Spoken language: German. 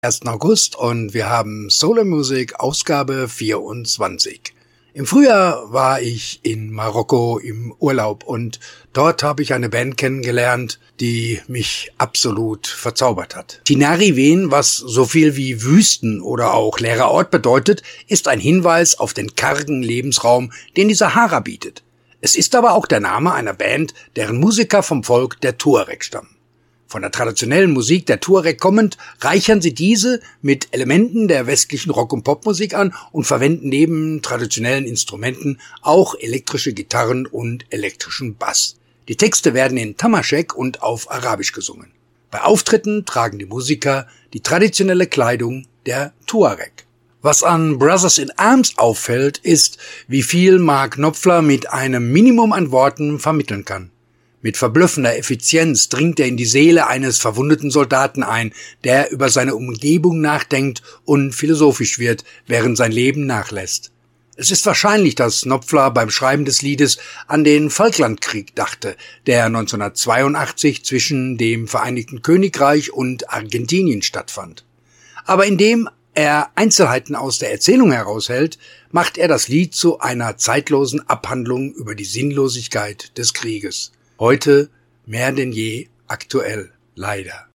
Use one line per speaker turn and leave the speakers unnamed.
1. August und wir haben Solar Music Ausgabe 24. Im Frühjahr war ich in Marokko im Urlaub und dort habe ich eine Band kennengelernt, die mich absolut verzaubert hat. Tinari Wen, was so viel wie Wüsten oder auch leerer Ort bedeutet, ist ein Hinweis auf den kargen Lebensraum, den die Sahara bietet. Es ist aber auch der Name einer Band, deren Musiker vom Volk der Tuareg stammen. Von der traditionellen Musik der Tuareg kommend, reichern sie diese mit Elementen der westlichen Rock- und Popmusik an und verwenden neben traditionellen Instrumenten auch elektrische Gitarren und elektrischen Bass. Die Texte werden in Tamaschek und auf Arabisch gesungen. Bei Auftritten tragen die Musiker die traditionelle Kleidung der Tuareg. Was an Brothers in Arms auffällt, ist, wie viel Mark Knopfler mit einem Minimum an Worten vermitteln kann. Mit verblüffender Effizienz dringt er in die Seele eines verwundeten Soldaten ein, der über seine Umgebung nachdenkt und philosophisch wird, während sein Leben nachlässt. Es ist wahrscheinlich, dass Knopfler beim Schreiben des Liedes an den Falklandkrieg dachte, der 1982 zwischen dem Vereinigten Königreich und Argentinien stattfand. Aber indem er Einzelheiten aus der Erzählung heraushält, macht er das Lied zu einer zeitlosen Abhandlung über die Sinnlosigkeit des Krieges. Heute mehr denn je aktuell, leider.